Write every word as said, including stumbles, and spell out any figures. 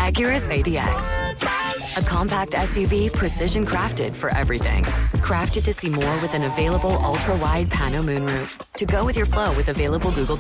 Acuris A D X. A compact S U V precision crafted for everything. Crafted to see more with an available ultra-wide pano moonroof. To go with your flow with available Google